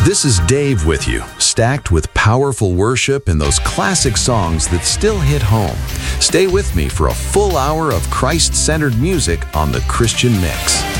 This is Dave with you, stacked with powerful worship and those classic songs that still hit home. Stay with me for a full hour of Christ-centered music on The Christian Mix.